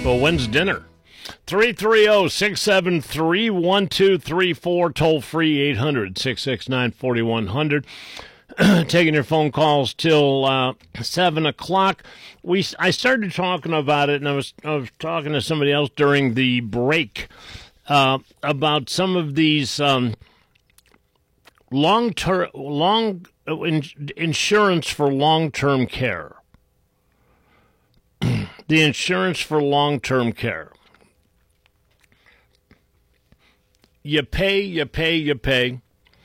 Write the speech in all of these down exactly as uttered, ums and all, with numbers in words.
Well, when's dinner? three three zero, six seven three, one two three four, toll free eight hundred, six six nine, four one zero zero. Taking your phone calls till uh, seven o'clock. We I started talking about it, and I was I was talking to somebody else during the break uh, about some of these um, long term long in, insurance for long term care. The insurance for long term care. You pay, you pay, you pay.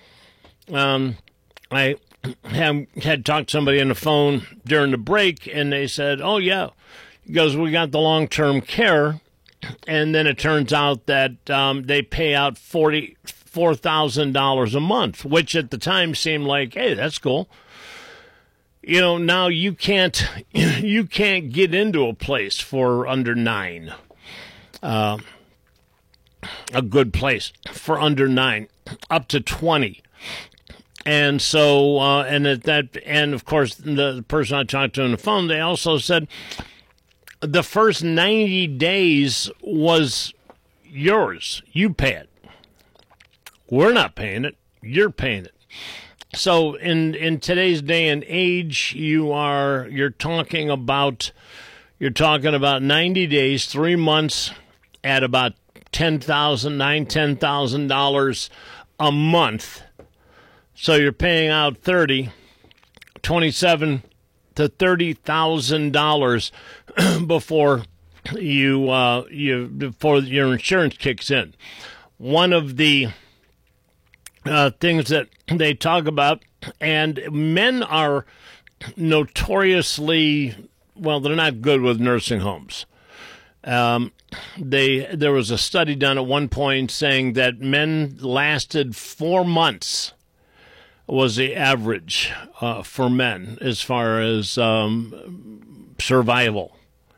Um, I have, had talked to somebody on the phone during the break, and they said, oh, yeah, because we got the long-term care, and then it turns out that um, they pay out forty-four thousand dollars a month, which at the time seemed like, hey, that's cool. You know, now you can't, you can't get into a place for under nine. Uh a good place for under nine, up to twenty. And so, uh, and at that, and of course, the person I talked to on the phone, they also said the first ninety days was yours. You pay it. We're not paying it. You're paying it. So in, in today's day and age, you are, you're talking about, you're talking about ninety days, three months at about ten thousand, nine, ten thousand dollars a month. So you're paying out thirty, twenty-seven to thirty thousand dollars before you uh, you before your insurance kicks in. One of the uh, things that they talk about, and men are notoriously well, they're not good with nursing homes. Um, they there was a study done at one point saying that men lasted four months was the average uh, for men as far as um, survival.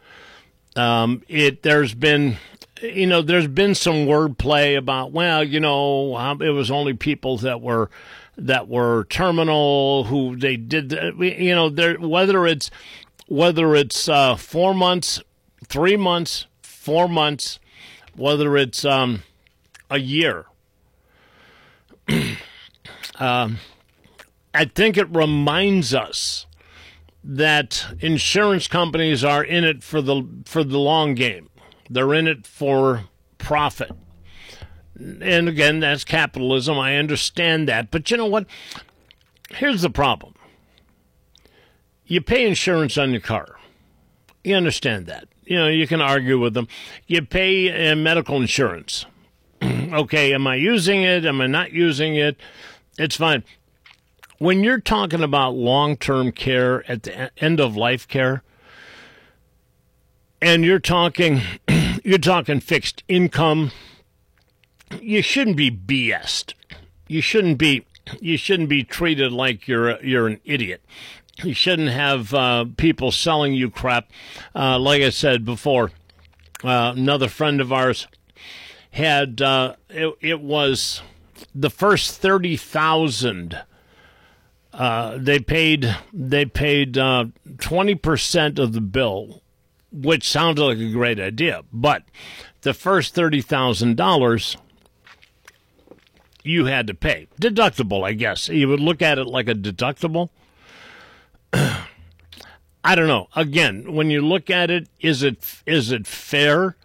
Um, it there's been you know there's been some wordplay about well you know it was only people that were that were terminal who they did you know there whether it's whether it's uh, four months. Three months, four months, whether it's um, a year. um, I think it reminds us that insurance companies are in it for the for the long game. They're in it for profit. And again, that's capitalism. I understand that. But you know what? Here's the problem. You pay insurance on your car. You understand that. You know, you can argue with them. You pay uh, medical insurance. Okay, am I using it? Am I not using it? It's fine. When you're talking about long-term care at the end of life care, and you're talking, you're talking fixed income, you shouldn't be B S'd. You shouldn't be, you shouldn't be treated like you're you're an idiot. You shouldn't have uh, people selling you crap. Uh, like I said before, uh, another friend of ours had, uh, it, it was the first thirty thousand dollars. Uh, they paid, they paid uh, twenty percent of the bill, which sounded like a great idea. But the first thirty thousand dollars you had to pay. Deductible, I guess. You would look at it like a deductible. I don't know. Again, when you look at it, is it is it fair?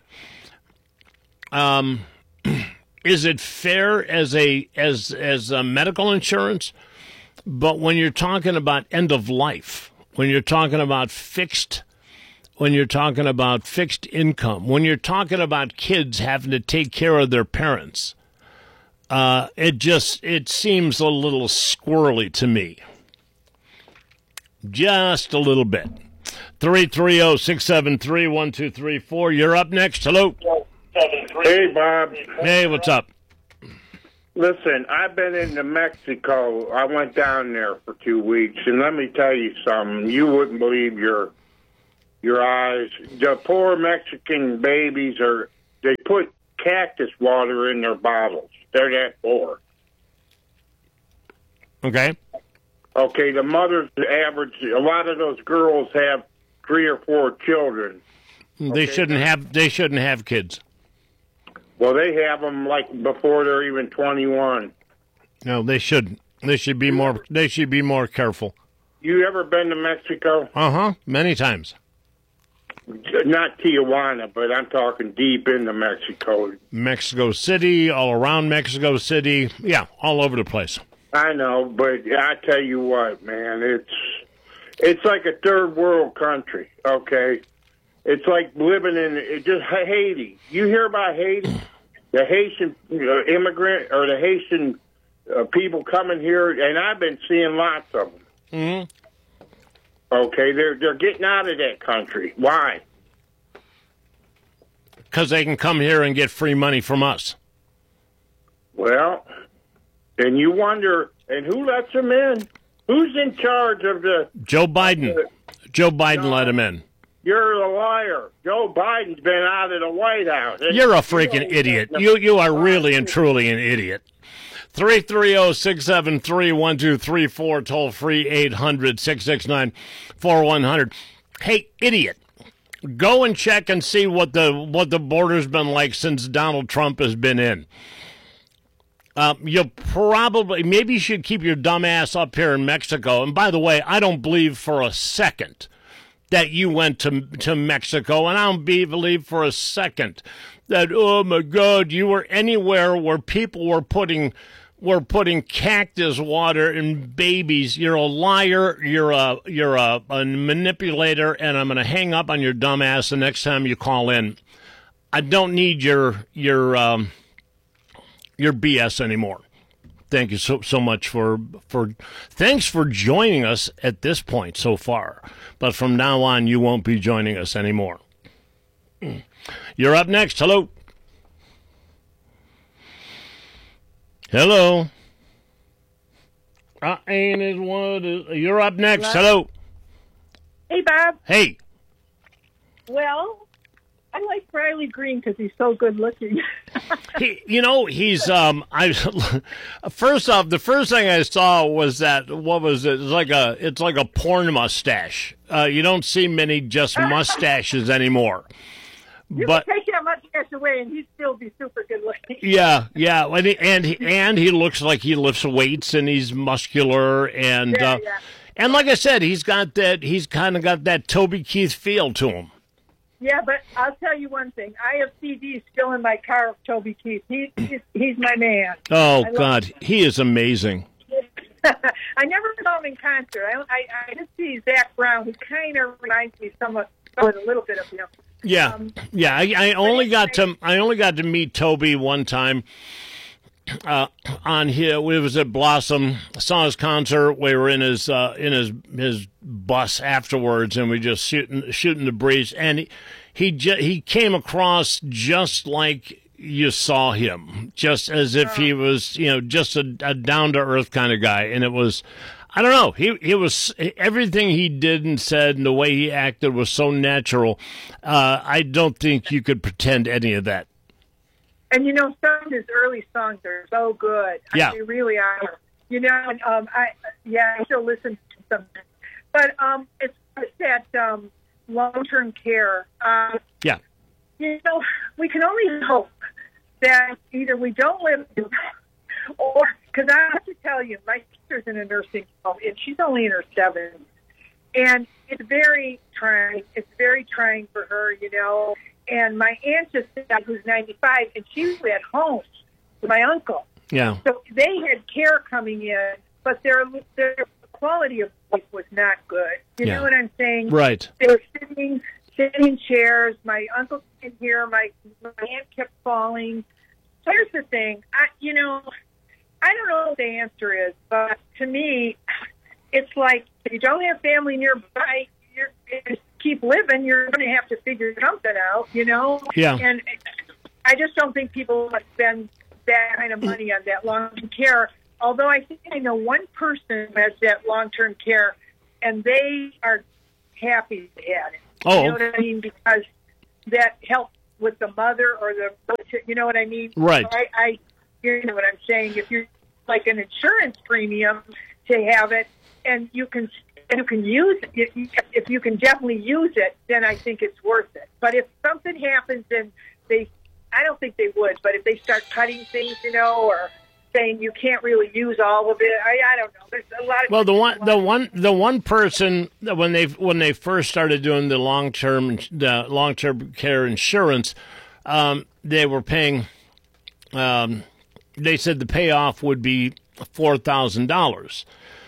Um, is it fair as a as as a medical insurance? But when you're talking about end of life, when you're talking about fixed, when you're talking about fixed income, when you're talking about kids having to take care of their parents, uh, it just it seems a little squirrely to me. Just a little bit. three three zero, six seven three, one two three four. You're up next. Hello. Hey, Bob. Hey, what's up? Listen, I've been into Mexico. I went down there for two weeks, and let me tell you something. You wouldn't believe your your eyes. The poor Mexican babies are, they put cactus water in their bottles. They're that poor. Okay. Okay, the mothers average, a lot of those girls have three or four children. They Okay. shouldn't have. They shouldn't have kids. Well, they have them like before they're even twenty-one. No, they shouldn't. They should be more. They should be more careful. You ever been to Mexico? Uh huh. Many times. Not Tijuana, but I'm talking deep into Mexico. Mexico City, all around Mexico City. Yeah, all over the place. I know, but I tell you what, man, it's it's like a third world country. Okay, it's like living in it just Haiti. You hear about Haiti? The Haitian uh, immigrant or the Haitian uh, people coming here, and I've been seeing lots of them. Mm-hmm. Okay, they're they're getting out of that country. Why? Because they can come here and get free money from us. Well, and you wonder, and who lets them in? Who's in charge of the? Joe Biden. Uh, Joe Biden no. let him in. You're a liar. Joe Biden's been out of the White House. You're a freaking idiot. You you are really and truly an idiot. three three zero, six seven three, one two three four, toll free eight hundred, six six nine, four one zero zero. Hey, idiot. Go and check and see what the what the border's been like since Donald Trump has been in. Uh, you'll probably, maybe you should keep your dumb ass up here in Mexico. And by the way, I don't believe for a second that you went to to Mexico, and I don't be, believe for a second that, oh my God, you were anywhere where people were putting were putting cactus water in babies. You're a liar. You're a you're a, a manipulator, and I'm going to hang up on your dumb ass the next time you call in. I don't need your your um, your B S anymore. Thank you so so much for for thanks for joining us at this point so far. But from now on, you won't be joining us anymore. You're up next. Hello. Hello. I ain't as what is. You're up next. Hello. Hey, Bob. Hey. Well, I like Riley Green because he's so good looking. He, you know, he's um. I first off, the first thing I saw was that what was it? It's like a it's like a porn mustache. Uh, you don't see many just mustaches anymore. You But can take that mustache away, and he'd still be super good looking. yeah, yeah, and he, and he, and he looks like he lifts weights, and he's muscular, and Yeah, uh, yeah. and like I said, he's got that. He's kind of got that Toby Keith feel to him. Yeah, but I'll tell you one thing. I have C Ds still in my car of Toby Keith. He, he's, he's my man. Oh I love God, him. he is amazing. I never saw him in concert. I, I, I did see Zach Brown, who kind of reminds me somewhat, somewhat a little bit of him. Yeah, Um, yeah. I, I only got to I only got to meet Toby one time. Uh, on here, we was at Blossom. Saw his concert. We were in his uh, in his his bus afterwards, and we just shooting shooting the breeze. And he he, ju- he came across just like you saw him, just as if he was, you know, just a, a down to earth kind of guy. And it was, I don't know, he he was everything he did and said, and the way he acted was so natural. Uh, I don't think you could pretend any of that. And, you know, some of his early songs are so good. Yeah. I mean, they really are. You know, and, um, I, yeah, I still listen to them. But um, it's, it's that um, long-term care. Uh, Yeah. You know, we can only hope that either we don't live or, because I have to tell you, my sister's in a nursing home, and she's only in her seventies. And it's very trying. It's very trying for her, you know. And my aunt just died, who's ninety-five, and she was at home with my uncle. Yeah. So they had care coming in, but their their quality of life was not good. You Yeah. know what I'm saying? Right. They were sitting, sitting in chairs. My uncle came here. My, my aunt kept falling. Here's the thing. I, you know, I don't know what the answer is, but to me, it's like if you don't have family nearby, you're just keep living. You're going to have to figure something out, you know. Yeah. And I just don't think people want to spend that kind of money on that long-term care. Although I think I know one person who has that long-term care, and they are happy to add it. Oh. You know what I mean? Because that helps with the mother or the, you know what I mean? Right. I, I you know what I'm saying. If you're like an insurance premium to have it, and you can you can use it, if you can definitely use it, then I think it's worth it. But if something happens and they, I don't think they would, but if they start cutting things, you know, or saying you can't really use all of it, I, I don't know. There's a lot of well, the one, the one, the one person when they when they first started doing the long term the long term care insurance, um, they were paying. Um, they said the payoff would be four thousand dollars.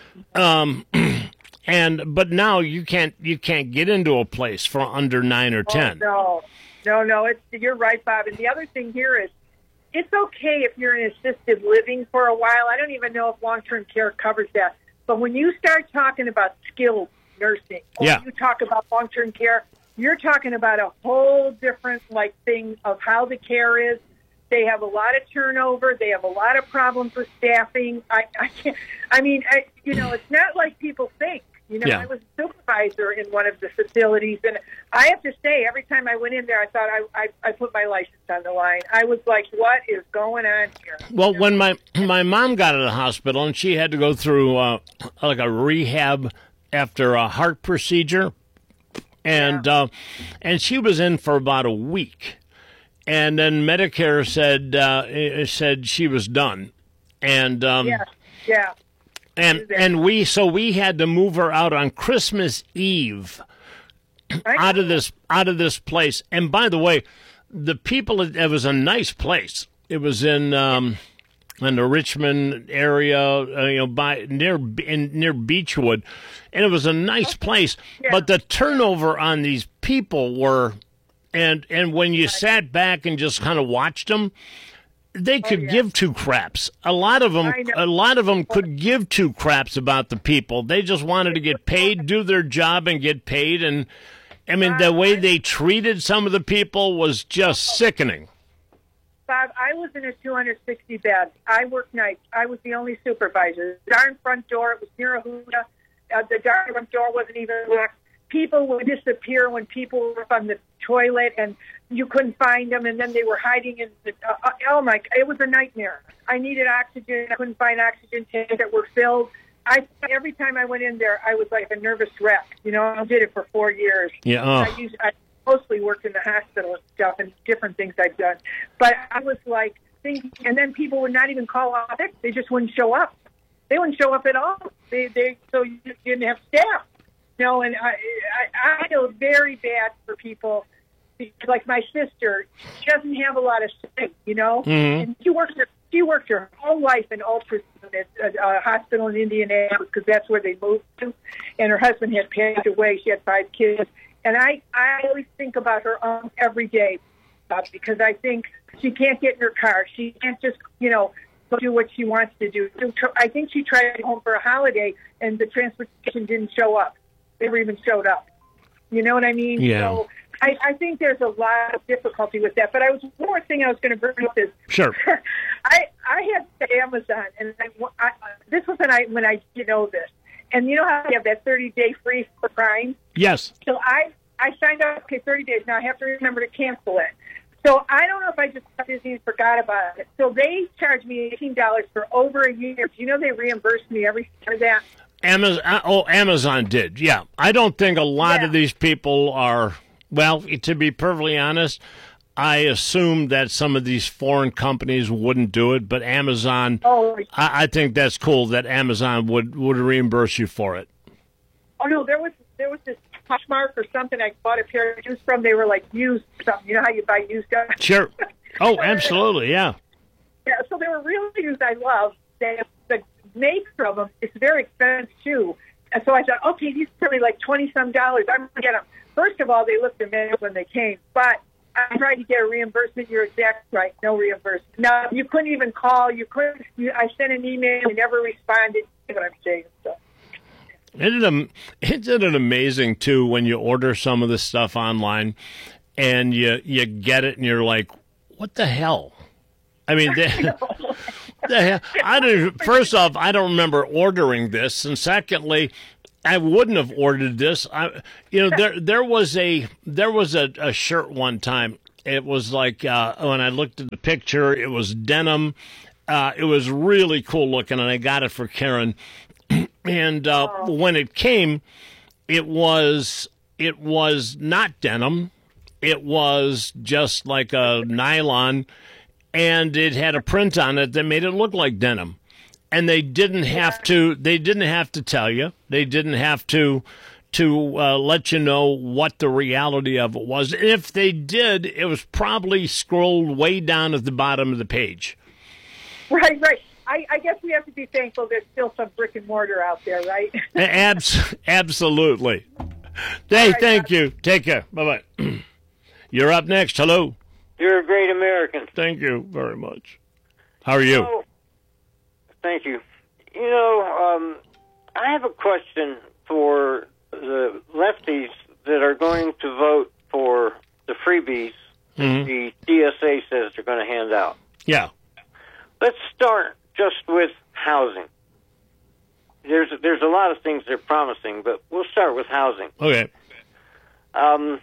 Um, and but now you can't you can't get into a place for under nine or ten. Oh, no, no, no. It's you're right, Bob. And the other thing here is, it's okay if you're in assisted living for a while. I don't even know if long-term care covers that. But when you start talking about skilled nursing, or yeah. you talk about long-term care, you're talking about a whole different like thing of how the care is. They have a lot of turnover. They have a lot of problems with staffing. I, I can't. I mean, I, you know, it's not like people think. You know, yeah. I was a supervisor in one of the facilities, and I have to say, every time I went in there, I thought I, I, I put my license on the line. I was like, what is going on here? Well, you know? when my my mom got out of the hospital and she had to go through uh, like a rehab after a heart procedure, and yeah. uh, and she was in for about a week. And then Medicare said uh, said she was done, and um, yeah, yeah, and and we so we had to move her out on Christmas Eve, out of this out of this place. And by the way, the people it was a nice place. It was in um, in the Richmond area, uh, you know, by near in, near Beechwood, and it was a nice place. Yeah. But the turnover on these people were. And and when you sat back and just kind of watched them, they could oh, yeah. give two craps. A lot of them, a lot of them could give two craps about the people. They just wanted to get paid, do their job, and get paid. And I mean, the way they treated some of the people was just sickening. Bob, I was in a two hundred sixty bed. I worked nights. I was the only supervisor. The darn front door, it was near a Huda. Uh, the darn front door wasn't even locked. People would disappear when people were on the toilet, and you couldn't find them, and then they were hiding in the, uh, oh my, it was a nightmare. I needed oxygen. I couldn't find oxygen tanks that were filled. I every time I went in there, I was like a nervous wreck. You know, I did it for four years. Yeah. Oh. I used, I mostly worked in the hospital and stuff, and different things I've done. But I was like thinking, and then people would not even call off sick. They just wouldn't show up. They wouldn't show up at all. They, they, so you didn't have staff. No, and I, I, I feel very bad for people. Like my sister, she doesn't have a lot of strength, you know. Mm-hmm. And she worked her, she worked her whole life in ultrasound at a, a hospital in Indianapolis because that's where they moved to. And her husband had passed away. She had five kids, and I, I always think about her um, every day uh, because I think she can't get in her car. She can't just, you know, go do what she wants to do. I think she tried to get home for a holiday, and the transportation didn't show up. They never even showed up. You know what I mean? Yeah. So I, I think there's a lot of difficulty with that. But I was one more thing I was going to bring up is sure. I I had Amazon, and I, I, this was when I when I didn't know this, and you know how you have that thirty day free for Prime? Yes. So I I signed up. Okay, thirty days. Now I have to remember to cancel it. So I don't know if I just got Disney and forgot about it. So they charged me eighteen dollars for over a year. Do you know they reimbursed me every for that? Amazon, oh, Amazon did, yeah. I don't think a lot yeah. of these people are, well, to be perfectly honest, I assume that some of these foreign companies wouldn't do it, but Amazon, oh. I, I think that's cool that Amazon would, would reimburse you for it. Oh, no, there was there was this Poshmark or something I bought a pair of shoes from. They were like used something. You know how you buy used stuff? Sure. Oh, absolutely, yeah. Yeah, so they were really used. I love. They the maker of them, it's very expensive too. And so I thought, okay, these are probably like twenty some dollars. I'm gonna get them. First of all, they looked amazing when they came, but I tried to get a reimbursement. You're exactly right, no reimbursement. No, you couldn't even call. You couldn't. You, I sent an email. They never responded. You know what I'm saying? So. Isn't it, isn't it amazing too when you order some of this stuff online and you you get it and you're like, what the hell? I mean, they, the hell, I don't. First off, I don't remember ordering this, and secondly, I wouldn't have ordered this. I, you know, there there was a there was a, a shirt one time. It was like uh, when I looked at the picture, it was denim. Uh, it was really cool looking, and I got it for Karen. and uh, Oh. when it came, it was it was not denim. It was just like a nylon, and it had a print on it that made it look like denim. And they didn't have to. They didn't have to tell you. They didn't have to to uh, let you know what the reality of it was. And if they did, it was probably scrolled way down at the bottom of the page. Right, right. I, I guess we have to be thankful there's still some brick and mortar out there, right? Abs- absolutely. Hey, right, thank guys. you. Take care. Bye bye. You're up next. Hello. You're a great American. Thank you very much. How are you? Oh, thank you. You know, um, I have a question for the lefties that are going to vote for the freebies Mhm. the D S A says they're going to hand out. Yeah. Let's start just with housing. There's there's a lot of things they're promising, but we'll start with housing. Okay. Um,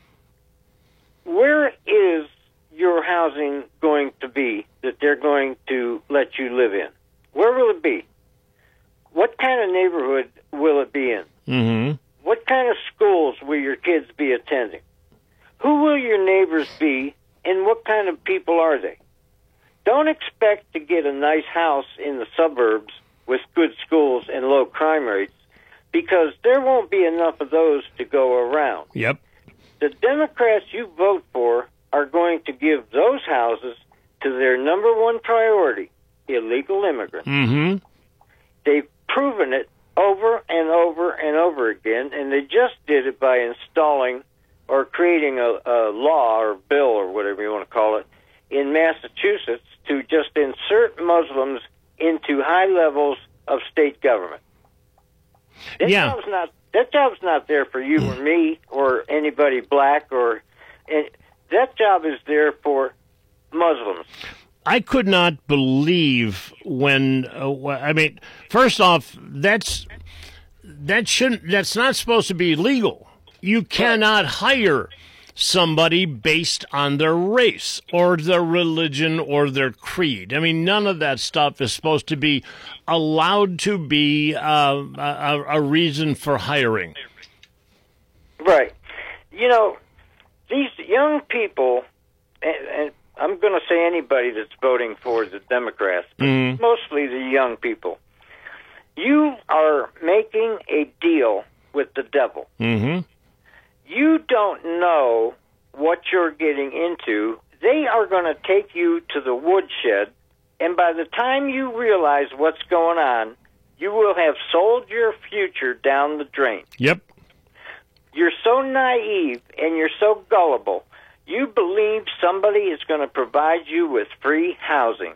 where is your housing going to be that they're going to let you live in? Where will it be? What kind of neighborhood will it be in? Mm-hmm. What kind of schools will your kids be attending? Who will your neighbors be, and what kind of people are they? Don't expect to get a nice house in the suburbs with good schools and low crime rates, because there won't be enough of those to go around. Yep. The Democrats you vote for are going to give those houses to their number one priority, illegal immigrants. Mm-hmm. They've proven it over and over and over again, and they just did it by installing or creating a, a law or bill or whatever you want to call it in Massachusetts to just insert Muslims into high levels of state government. That Yeah. job's not that job's not there for you or me or anybody black or and that job is there for Muslims. I could not believe when uh, wh- I mean, first off, that's that shouldn't that's not supposed to be legal. You cannot hire somebody based on their race or their religion or their creed. I mean, none of that stuff is supposed to be allowed to be uh, a, a reason for hiring. Right. You know, these young people, and, and I'm going to say anybody that's voting for the Democrats, but Mhm. mostly the young people, you are making a deal with the devil. Mm-hmm. You don't know what you're getting into. They are going to take you to the woodshed, and by the time you realize what's going on, you will have sold your future down the drain. Yep. You're so naive and you're so gullible. You believe somebody is going to provide you with free housing.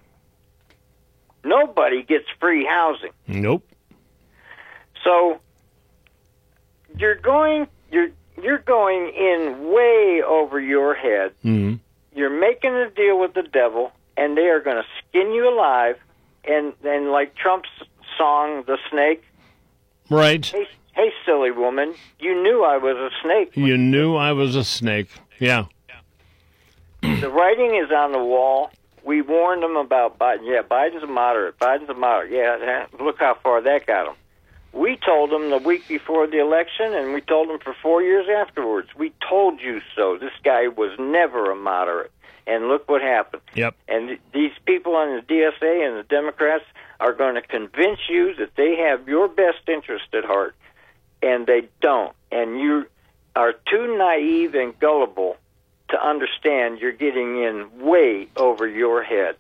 Nobody gets free housing. Nope. So you're going you're you're going in way over your head. Mm-hmm. You're making a deal with the devil, and they are going to skin you alive. And and like Trump's song, "The Snake." Right. Hey, hey, silly woman! You knew I was a snake. You knew I was a snake. Yeah. The writing is on the wall. We warned them about Biden. Yeah, Biden's a moderate. Biden's a moderate. Yeah, that- look how far that got him. We told them the week before the election, and we told them for four years afterwards. We told you so. This guy was never a moderate. And look what happened. Yep. And th- these people on the D S A and the Democrats are going to convince you that they have your best interest at heart, and they don't. And you are too naive and gullible to understand you're getting in way over your head.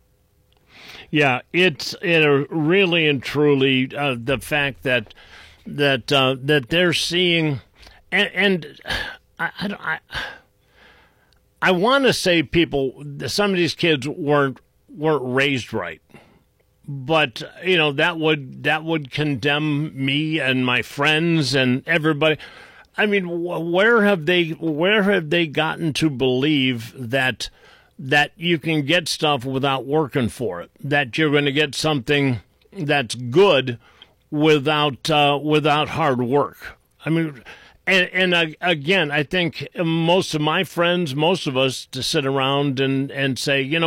Yeah, it's it uh, really and truly uh, the fact that that uh, that they're seeing, and, and I I, don't- I, I want to say people, some of these kids weren't weren't raised right, but you know that would that would condemn me and my friends and everybody. I mean, wh- where have they where have they gotten to believe that? that you can get stuff without working for it, that you're going to get something that's good without uh, without hard work. I mean, and, and uh, again, I think most of my friends, most of us, to sit around and, and say, you know,